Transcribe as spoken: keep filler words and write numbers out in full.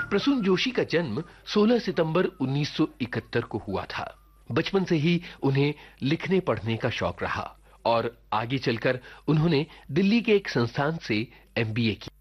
प्रसून जोशी का जन्म सोलह सितंबर उन्नीस सौ इकहत्तर को हुआ था। बचपन से ही उन्हें लिखने पढ़ने का शौक रहा और आगे चलकर उन्होंने दिल्ली के एक संस्थान से एम बी ए किया।